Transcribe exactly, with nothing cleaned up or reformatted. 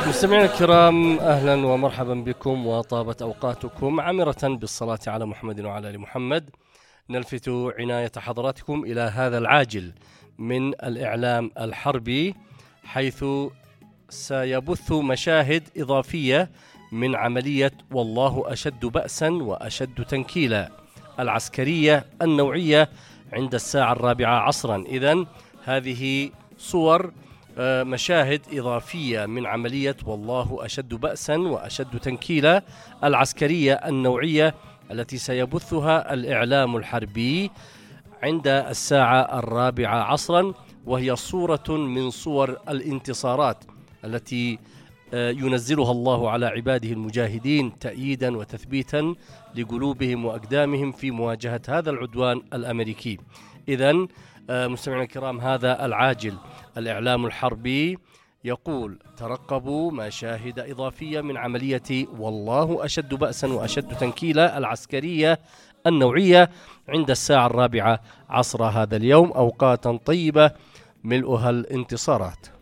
مستمعينا الكرام، أهلا ومرحبا بكم وطابت أوقاتكم عامرة بالصلاة على محمد وعلى آل محمد. نلفت عناية حضراتكم إلى هذا العاجل من الإعلام الحربي، حيث سيبث مشاهد إضافية من عملية والله أشد بأسا وأشد تنكيلا العسكرية النوعية عند الساعة الرابعة عصرا. إذن هذه صور مشاهد إضافية من عملية والله أشد بأسا وأشد تنكيلا العسكرية النوعية التي سيبثها الإعلام الحربي عند الساعة الرابعة عصرا، وهي صورة من صور الانتصارات التي ينزلها الله على عباده المجاهدين تأييدا وتثبيتا لقلوبهم وأقدامهم في مواجهة هذا العدوان الأمريكي. إذن مستمعينا الكرام، هذا العاجل الإعلام الحربي يقول: ترقبوا مشاهد إضافية من عملية والله أشد بأسا وأشد تنكيلا العسكرية النوعية عند الساعة الرابعة عصر هذا اليوم، أوقاتا طيبة ملؤها الانتصارات.